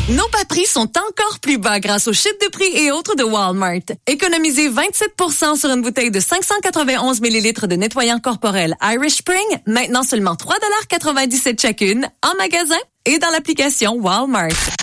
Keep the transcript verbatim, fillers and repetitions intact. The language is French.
Nos bas prix sont encore plus bas grâce au chute de prix et autres de Walmart. Économisez vingt-sept pour cent sur une bouteille de cinq cent quatre-vingt-onze millilitres de nettoyant corporel Irish Spring, maintenant seulement trois dollars quatre-vingt-dix-sept chacune, en magasin et dans l'application Walmart.